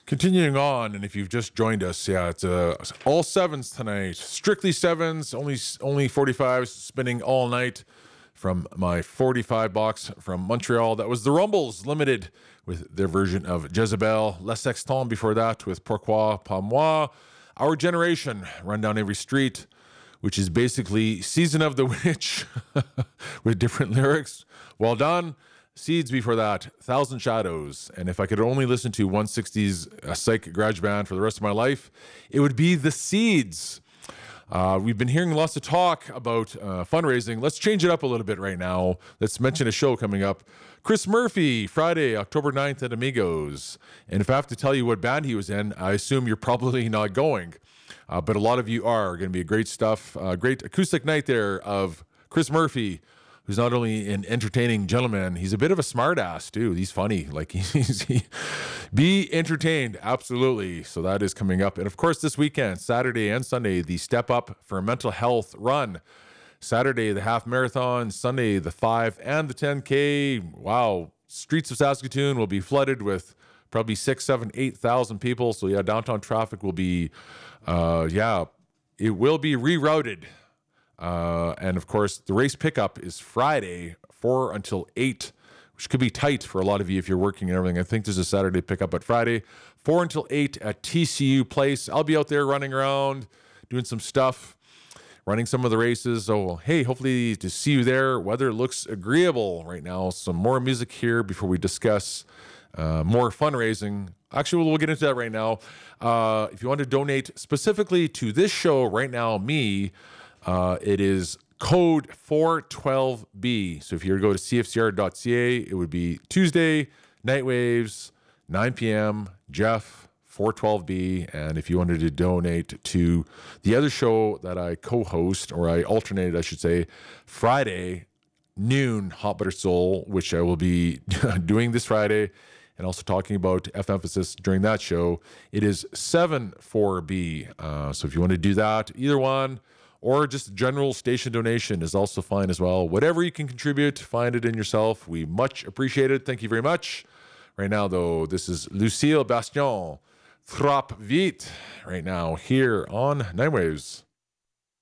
Continuing on, and if you've just joined us, yeah, it's all sevens tonight. Strictly sevens, only 45s, spinning all night from my 45 box from Montreal. That was the Rumbles Limited with their version of Jezebel. Les Sextons before that with Pourquoi Pas Moi. Our Generation, Run Down Every Street, which is basically Season of the Witch with different lyrics. Well done. Seeds before that, Thousand Shadows. And if I could only listen to 160's psych garage band for the rest of my life, it would be The Seeds. We've been hearing lots of talk about fundraising. Let's change it up a little bit right now. Let's mention a show coming up. Chris Murphy, Friday, October 9th at Amigos. And if I have to tell you what band he was in, I assume you're probably not going. But a lot of you are. Going to be great stuff. Great acoustic night there of Chris Murphy, who's not only an entertaining gentleman, he's a bit of a smart ass too. He's funny. Like be entertained. Absolutely. So that is coming up. And of course, this weekend, Saturday and Sunday, the Step Up for Mental Health Run. Saturday, the half marathon. Sunday, the 5 and the 10K. Wow. Streets of Saskatoon will be flooded with probably 6, 7, 8,000 people. So yeah, downtown traffic will be, it will be rerouted. And of course, the race pickup is Friday, 4 until 8, which could be tight for a lot of you if you're working and everything. I think there's a Saturday pickup, but Friday, 4 until 8 at TCU Place. I'll be out there running around, doing some stuff, running some of the races. So, hey, hopefully to see you there. Weather looks agreeable right now. Some more music here before we discuss more fundraising. Actually, we'll get into that right now. If you want to donate specifically to this show right now, it is code 412B. So if you were to go to cfcr.ca, it would be Tuesday, Nightwaves, 9 p.m., Jeff, 412B. And if you wanted to donate to the other show that I co-host, or I alternated, I should say, Friday, noon, Hot Butter Soul, which I will be doing this Friday, and also talking about F-Emphasis during that show, it is 74B. So if you want to do that, either one, or just general station donation is also fine as well. Whatever you can contribute, find it in yourself. We much appreciate it. Thank you very much. Right now, though, this is Lucille Bastion, Trop Vite, right now here on Nightwaves.